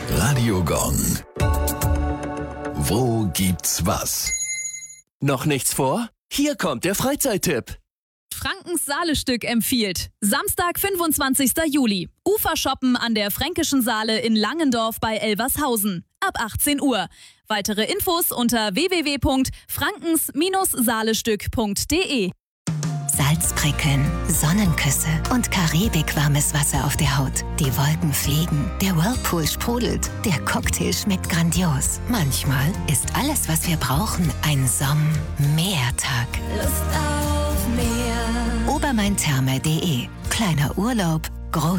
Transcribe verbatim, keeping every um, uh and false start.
Radio Gong. Wo gibt's was? Noch nichts vor? Hier kommt der Freizeittipp. Frankens Saale-Stück empfiehlt. Samstag, fünfundzwanzigster Juli. Ufershoppen an der Fränkischen Saale in Langendorf bei Elvershausen. Ab achtzehn Uhr. Weitere Infos unter w w w punkt frankens Saale-Stück punkt de. Salzprickeln, Sonnenküsse und karibikwarmes Wasser auf der Haut. Die Wolken fliegen, der Whirlpool sprudelt, der Cocktail schmeckt grandios. Manchmal ist alles, was wir brauchen, ein Somm-Meertag. Lust auf Meer. Obermaintherme punkt de. Kleiner Urlaub, groß.